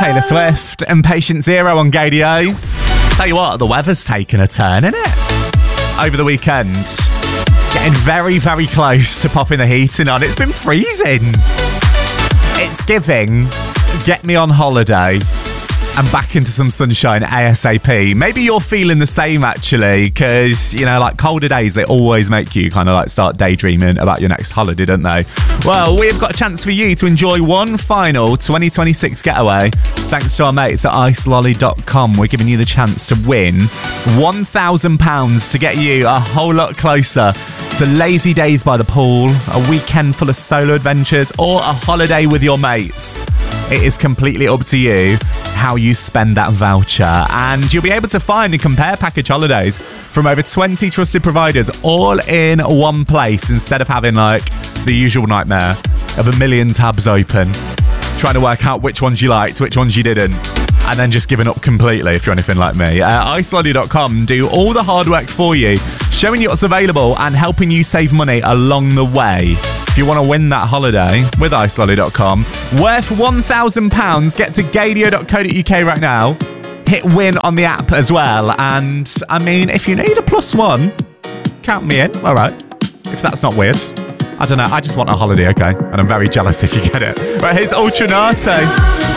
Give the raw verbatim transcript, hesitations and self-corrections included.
Taylor Swift and Patient Zero on Gadio. Tell you what, the weather's taken a turn, isn't it? Over the weekend, getting very, very close to popping the heating on. It's been freezing. It's giving, get me on holiday and back into some sunshine ASAP. Maybe you're feeling the same, actually, because, you know, like colder days, they always make you kind of like start daydreaming about your next holiday, don't they? Well, we've got a chance for you to enjoy one final twenty twenty-six getaway. Thanks to our mates at ice lolly dot com. We're giving you the chance to win one thousand pounds to get you a whole lot closer to lazy days by the pool, a weekend full of solo adventures, or a holiday with your mates. It is completely up to you how you spend that voucher, and you'll be able to find and compare package holidays from over twenty trusted providers all in one place, instead of having like the usual nightmare of a million tabs open trying to work out which ones you liked, which ones you didn't, and then just giving up completely if you're anything like me. uh, ice lolly dot com do all the hard work for you, showing you what's available and helping you save money along the way. If you want to win that holiday with ice lolly dot com, worth one thousand pounds, get to gadio dot co dot uk right now. Hit win on the app as well. And, I mean, if you need a plus one, count me in. All right. If that's not weird. I don't know. I just want a holiday, okay? And I'm very jealous if you get it. Right, here's Ultranato.